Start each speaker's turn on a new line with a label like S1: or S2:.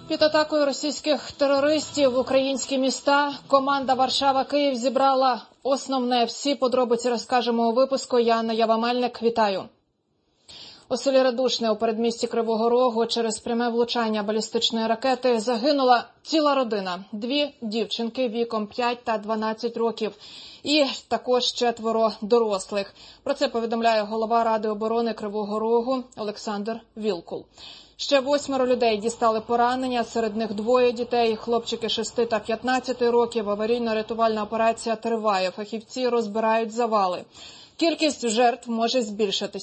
S1: Під атакою російських терористів українські міста команда Варшава-Київ зібрала основне. Всі подробиці розкажемо у випуску. Я Анна Ява-Мельник. Вітаю. У селі Радушне у передмісті Кривого Рогу через пряме влучання балістичної ракети загинула ціла родина. 2 дівчинки віком 5 та 12 років і також 4 дорослих. Про це повідомляє голова Ради оборони Кривого Рогу Олександр Вілкул. Ще 8 людей дістали поранення, серед них 2 дітей, хлопчики 6 та 15 років. Аварійно-рятувальна операція триває, фахівці розбирають завали. Кількість жертв може збільшитися.